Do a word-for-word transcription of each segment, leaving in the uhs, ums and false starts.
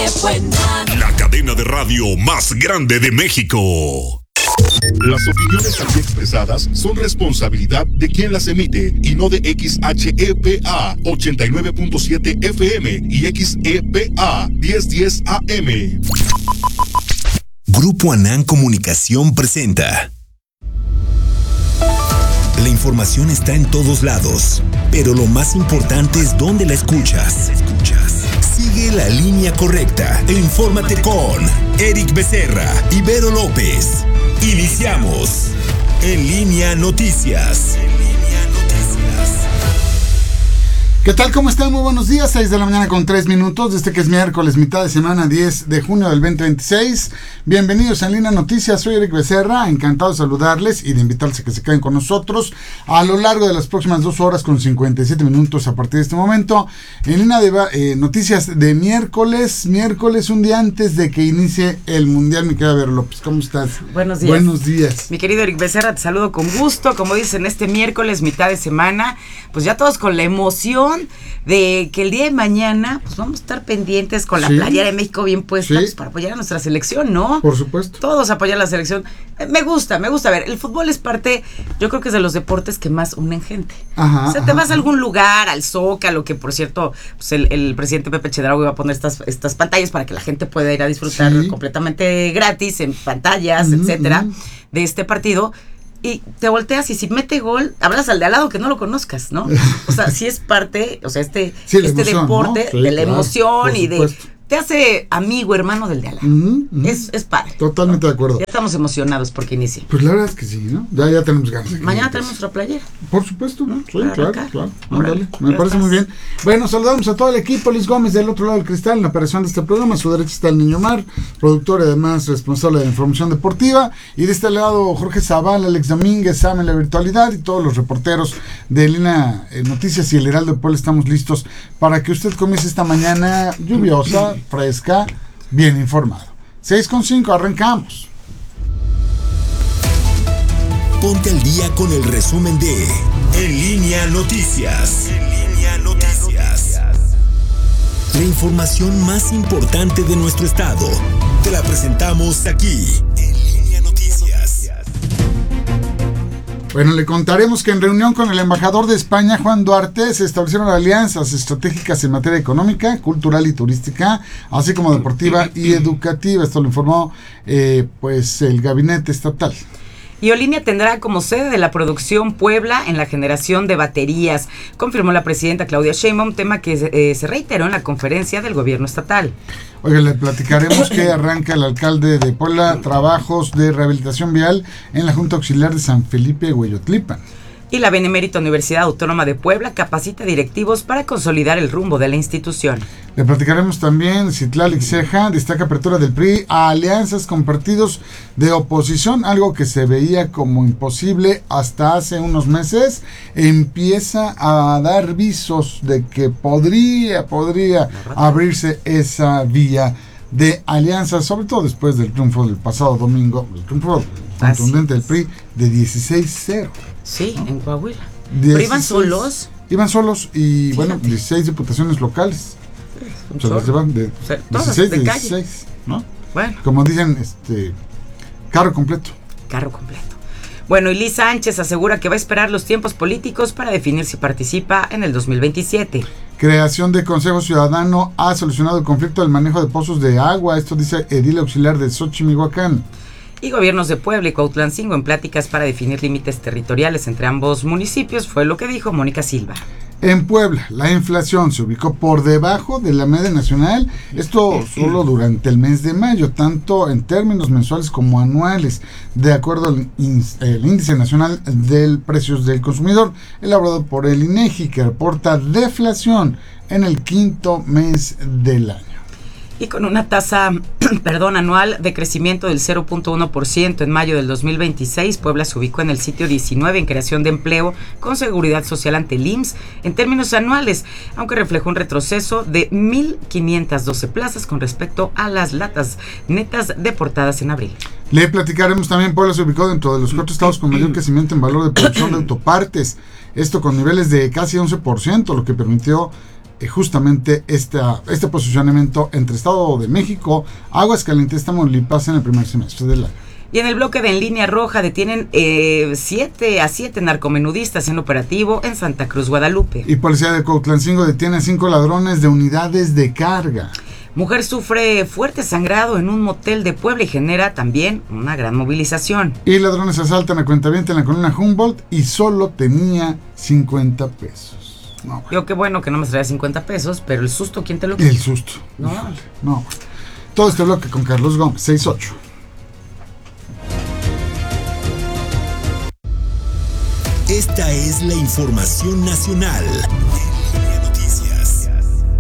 buena. La cadena de radio más grande de México. Las opiniones aquí expresadas son responsabilidad de quien las emite y no de X H E P A ochenta y nueve punto siete F M y X E P A diez diez A M. Grupo Anán Comunicación presenta. La información está en todos lados, pero lo más importante es dónde la escuchas. Sigue la línea correcta e infórmate con Eric Becerra y Vero López. Iniciamos En Línea Noticias. ¿Qué tal? ¿Cómo están? Muy buenos días, seis de la mañana con tres minutos, desde que es miércoles, mitad de semana, diez de junio del veinte veintiséis. Bienvenidos a En Línea Noticias, soy Eric Becerra, encantado de saludarles y de invitarles a que se queden con nosotros a lo largo de las próximas dos horas con cincuenta y siete minutos a partir de este momento. En Línea de eh, Noticias de miércoles, miércoles, un día antes de que inicie el Mundial. Mi querida Vero López, ¿cómo estás? Buenos días. Buenos días. Mi querido Eric Becerra, te saludo con gusto, como dicen, este miércoles, mitad de semana, pues ya todos con la emoción de que el día de mañana pues vamos a estar pendientes con la sí. playera de México bien puesta, sí. pues, para apoyar a nuestra selección, ¿no? Por supuesto. Todos apoyar a la selección. Eh, me gusta, me gusta. A ver, el fútbol es parte, yo creo que es de los deportes que más unen gente. Ajá, o sea, ajá, te vas ajá. a algún lugar, al Zócalo, que por cierto, pues el, el presidente Pepe Chedraui va a poner estas, estas pantallas para que la gente pueda ir a disfrutar sí. completamente gratis en pantallas, uh-huh, etcétera, uh-huh. de este partido. Y te volteas y si mete gol, hablas al de al lado que no lo conozcas, ¿no? O sea, sí es parte, o sea, este, sí, este emoción, deporte ¿no? Sí, de la claro, emoción y de... Te hace amigo, hermano del de al lado. Uh-huh, uh-huh. Es, es padre. Totalmente ¿no? de acuerdo. Ya estamos emocionados porque inicie. Pues la verdad es que sí, ¿no? Ya, ya tenemos ganas. Mañana tenemos otra playera. Por supuesto, ¿no? Sí, Para claro, acá. claro. Órale, Me parece estás. muy bien. Bueno, saludamos a todo el equipo. Liz Gómez del otro lado del cristal en la operación de este programa. A su derecha está el Niño Mar, productor y además responsable de la información deportiva. Y de este lado, Jorge Zavala, Alex Domínguez, Sam en la virtualidad y todos los reporteros de Línea eh, Noticias y el Heraldo de Puebla. Estamos listos para que usted comience esta mañana lluviosa, fresca, bien informado. seis con cinco, arrancamos. Ponte al día con el resumen de En Línea Noticias. En Línea Noticias. La información más importante de nuestro estado. Te la presentamos aquí. En Línea Noticias. Bueno, le contaremos que en reunión con el embajador de España, Juan Duarte, se establecieron alianzas estratégicas en materia económica, cultural y turística, así como deportiva y educativa. Esto lo informó eh, pues el gabinete estatal. Y Olinia tendrá como sede de la producción Puebla en la generación de baterías, confirmó la presidenta Claudia Sheinbaum, tema que eh, se reiteró en la conferencia del gobierno estatal. Oiga, le platicaremos que arranca el alcalde de Puebla trabajos de rehabilitación vial en la Junta Auxiliar de San Felipe Hueyotlipan. Y la Benemérita Universidad Autónoma de Puebla capacita directivos para consolidar el rumbo de la institución. Le platicaremos también, Citlali Ceja destaca apertura del P R I a alianzas con partidos de oposición, algo que se veía como imposible hasta hace unos meses. Empieza a dar visos de que podría, podría abrirse esa vía de alianzas, sobre todo después del triunfo del pasado domingo, el triunfo contundente del P R I de dieciséis cero. Sí, ¿no? En Coahuila. dieciséis, ¿Pero iban solos? Iban solos y, fíjate, bueno, dieciséis diputaciones locales. Se las llevan de o sea, dieciséis de dieciséis, ¿no? Bueno. Como dicen, este, carro completo. Carro completo. Bueno, y Liz Sánchez asegura que va a esperar los tiempos políticos para definir si participa en el dos mil veintisiete. Creación de Consejo Ciudadano ha solucionado el conflicto del manejo de pozos de agua. Esto dice edil auxiliar de Xochimilhuacán. Y gobiernos de Puebla y Cuautlancingo en pláticas para definir límites territoriales entre ambos municipios, fue lo que dijo Mónica Silva. En Puebla, la inflación se ubicó por debajo de la media nacional, esto solo durante el mes de mayo, tanto en términos mensuales como anuales, de acuerdo al Índice Nacional de Precios del Consumidor, elaborado por el INEGI, que reporta deflación en el quinto mes del año. Y con una tasa, perdón, anual de crecimiento del cero punto uno por ciento en mayo del dos mil veintiséis, Puebla se ubicó en el sitio diecinueve en creación de empleo con seguridad social ante el I M S S en términos anuales, aunque reflejó un retroceso de mil quinientas doce plazas con respecto a las latas netas deportadas en abril. Le platicaremos también, Puebla se ubicó dentro de los cuatro estados con mayor crecimiento en valor de producción de autopartes, esto con niveles de casi once por ciento, lo que permitió eh, justamente esta, este posicionamiento entre Estado de México, Aguascalientes, Tamaulipas en el primer semestre del año. Y en el bloque de En Línea Roja detienen eh, siete a siete narcomenudistas en operativo en Santa Cruz, Guadalupe. Y policía de Cuautlancingo detiene a cinco ladrones de unidades de carga. Mujer sufre fuerte sangrado en un motel de Puebla y genera también una gran movilización. Y ladrones asaltan a cuentaviente en la colonia Humboldt y solo tenía cincuenta pesos. No, bueno. Yo qué bueno que no me traía cincuenta pesos, pero el susto, ¿quién te lo quita? El susto. No. Híjole, no. Bueno. Todo este bloque con Carlos Gómez, seis ocho. Esta es la información nacional en Línea Noticias.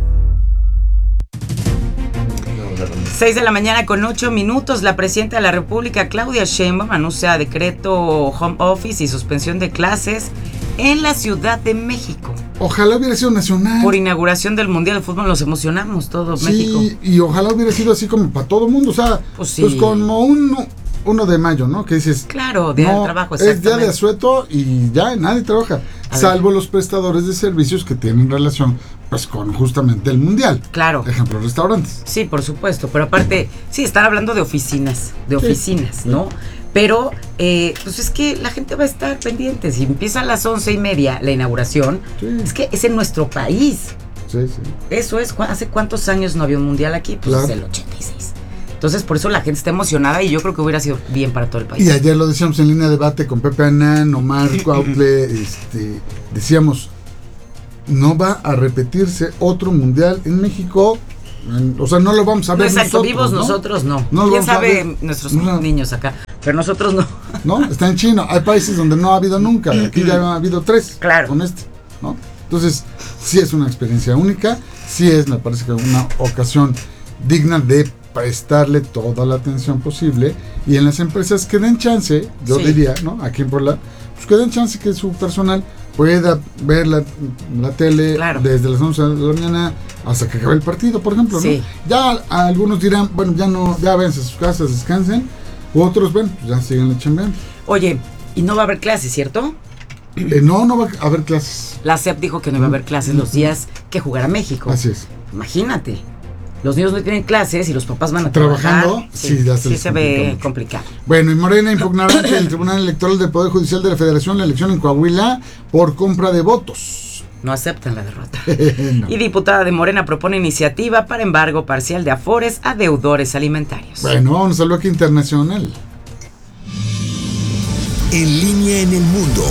seis de la mañana con ocho minutos. La presidenta de la República, Claudia Sheinbaum, anuncia decreto home office y suspensión de clases en la Ciudad de México. Ojalá hubiera sido nacional. Por inauguración del Mundial de Fútbol nos emocionamos todos, sí, México. Y ojalá hubiera sido así como para todo el mundo. O sea, pues, sí. pues como uno, uno de mayo, ¿no? Que dices... Claro, día no, de trabajo, es día de asueto y ya nadie trabaja. A salvo ver. los prestadores de servicios que tienen relación pues con justamente el Mundial. Claro. Ejemplo, restaurantes. Sí, por supuesto, pero aparte, sí, están hablando de oficinas, de Sí. oficinas, ¿no? Pero, eh, pues es que la gente va a estar pendiente. Si empieza a las once y media la inauguración, Sí. es que es en nuestro país. Sí, sí. Eso es, ¿cu- ¿hace cuántos años no había un mundial aquí? Pues Claro. es el ochenta y seis. Entonces, por eso la gente está emocionada y yo creo que hubiera sido bien para todo el país. Y ayer lo decíamos en línea de debate con Pepe Anán, Omar Cuautle, este, decíamos, no va a repetirse otro mundial en México, en- o sea, no lo vamos a No, ver exacto, nosotros, vivos ¿no? nosotros no. No lo ¿Quién vamos a sabe ver. nuestros No. niños acá? Pero nosotros no. ¿No? Está en China, hay países donde no ha habido nunca, aquí ya ha habido tres, Claro. con este, ¿no? Entonces, sí es una experiencia única, sí es, me parece que una ocasión digna de prestarle toda la atención posible, y en las empresas que den chance, yo Sí. diría, ¿no? Aquí en Puebla, pues que den chance que su personal pueda ver la, la tele Claro. desde las once de la mañana hasta que acabe el partido, por ejemplo, Sí. ¿no? Ya a- algunos dirán, bueno, ya no, ya váyanse a sus casas, descansen, u otros, bueno, pues ya siguen chambeando. Oye, y no va a haber clases, ¿cierto? Eh, no, no va a haber clases. La S E P dijo que no iba a haber clases los días que jugará México. Así es. Imagínate. Los niños no tienen clases y los papás van a Trabajando, trabajar. sí, ya se sí les se complica ve mucho. complicado. Bueno, y Morena impugnará ante el Tribunal Electoral del Poder Judicial de la Federación la elección en Coahuila por compra de votos. No aceptan la derrota. No. Y diputada de Morena propone iniciativa para embargo parcial de Afores a deudores alimentarios. Bueno, vamos al bloque internacional. En línea en el mundo.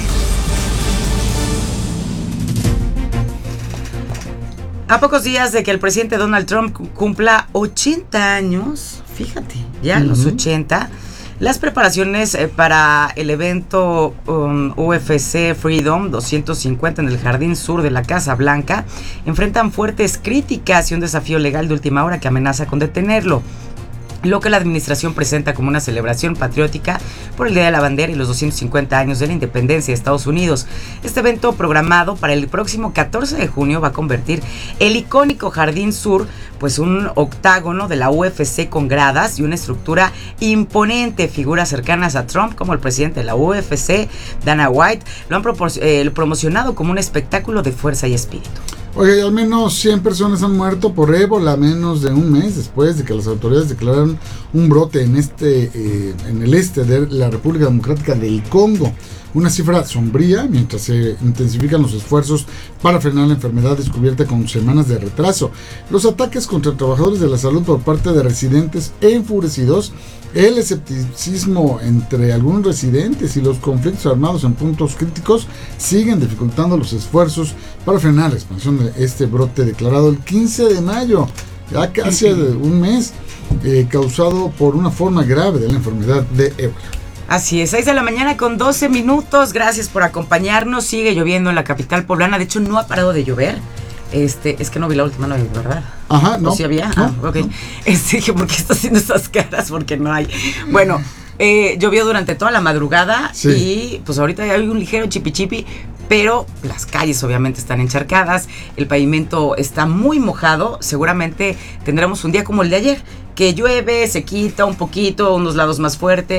A pocos días de que el presidente Donald Trump cu- cumpla ochenta años, fíjate, ya Ujú. los ochenta, las preparaciones eh, para el evento um, U F C Freedom doscientos cincuenta en el Jardín Sur de la Casa Blanca enfrentan fuertes críticas y un desafío legal de última hora que amenaza con detenerlo. Lo que la administración presenta como una celebración patriótica por el Día de la Bandera y los doscientos cincuenta años de la independencia de Estados Unidos. Este evento, programado para el próximo catorce de junio, va a convertir el icónico Jardín Sur, pues un octágono de la U F C con gradas y una estructura imponente. Figuras cercanas a Trump, como el presidente de la U F C, Dana White, lo han propor- eh, promocionado como un espectáculo de fuerza y espíritu. Oye, al menos cien personas han muerto por ébola menos de un mes después de que las autoridades declararon un brote en este, eh, en el este de la República Democrática del Congo. Una cifra sombría mientras se intensifican los esfuerzos para frenar la enfermedad descubierta con semanas de retraso. Los ataques contra trabajadores de la salud por parte de residentes enfurecidos, el escepticismo entre algunos residentes y los conflictos armados en puntos críticos siguen dificultando los esfuerzos para frenar la expansión de este brote declarado el quince de mayo, ya casi un mes, eh, causado por una forma grave de la enfermedad de ébola. Así es, seis de la mañana con doce minutos. Gracias por acompañarnos. Sigue lloviendo en la capital poblana. De hecho, no ha parado de llover. Este, es que no vi la última, no vi, ¿verdad? Ajá, no. ¿O sí había? No, ah, ok. no. Este, dije, ¿por qué está haciendo esas caras? Porque no hay. Bueno, eh, llovió durante toda la madrugada Sí. y pues ahorita hay un ligero chipi chipi, pero las calles obviamente están encharcadas, el pavimento está muy mojado. Seguramente tendremos un día como el de ayer, que llueve, se quita un poquito, unos lados más fuerte.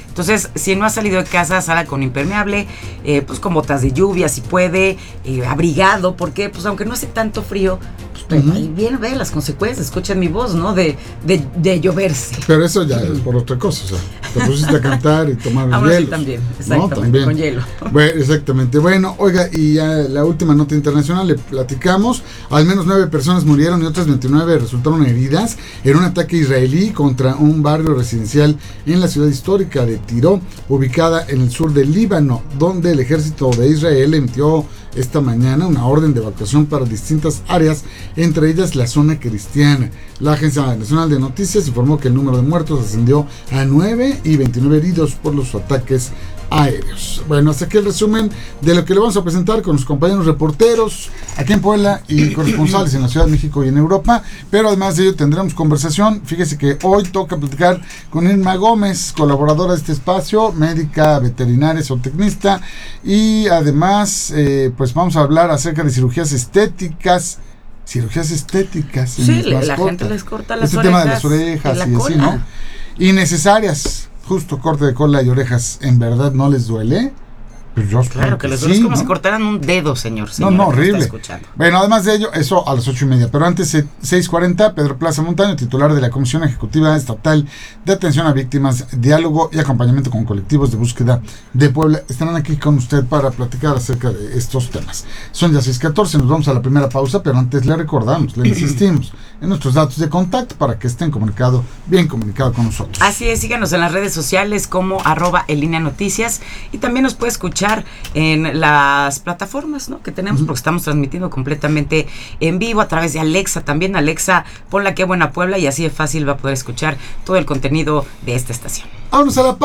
Entonces, si no ha salido de casa, salga con impermeable, eh, pues con botas de lluvia si puede, eh, abrigado, porque pues aunque no hace tanto frío, pues uh-huh. ahí viene, ve las consecuencias, escuchen mi voz, ¿no? De, de, de lloverse. Pero eso ya es por otra cosa, o sea, te pusiste a cantar y tomar hielo. Sí, también, exactamente, ¿no? También. Con hielo. Bueno, exactamente. Bueno, oiga, y ya la última nota internacional, le platicamos, al menos nueve personas murieron y otras veintinueve resultaron heridas en un ataque israelí contra un barrio residencial en la ciudad histórica de Tiro, ubicada en el sur del Líbano, donde el ejército de Israel emitió esta mañana una orden de evacuación para distintas áreas, entre ellas la zona cristiana. La Agencia Nacional de Noticias informó que el número de muertos ascendió a nueve y veintinueve heridos por los ataques aéreos. Bueno, hasta aquí el resumen de lo que le vamos a presentar con los compañeros reporteros aquí en Puebla y corresponsales en la Ciudad de México y en Europa, pero además de ello tendremos conversación. Fíjese que hoy toca platicar con Irma Gómez, colaboradora de este espacio, médica veterinaria, zootecnista, y además eh, pues vamos a hablar acerca de cirugías estéticas cirugías estéticas en sí, las la mascotas. Gente les corta las este orejas tema de las orejas y, y así, ¿no? Innecesarias. Justo corte de cola y orejas, ¿en verdad no les duele? Pues yo claro que les duele, sí, es como ¿no? si cortaran un dedo, señor. No, no, horrible. Bueno, además de ello, eso a las ocho y media. Pero antes, seis cuarenta, Pedro Plaza Montaño, titular de la Comisión Ejecutiva Estatal de Atención a Víctimas, Diálogo y Acompañamiento con Colectivos de Búsqueda de Puebla, estarán aquí con usted para platicar acerca de estos temas. Son ya seis catorce, nos vamos a la primera pausa, pero antes le recordamos, le insistimos en nuestros datos de contacto para que estén comunicados, bien comunicados con nosotros. Así es, síganos en las redes sociales como arroba en línea noticias, y también nos puede escuchar en las plataformas, ¿no?, que tenemos, porque estamos transmitiendo completamente en vivo a través de Alexa. También Alexa, ponla Qué Buena Puebla, y así de fácil va a poder escuchar todo el contenido de esta estación. Vámonos a la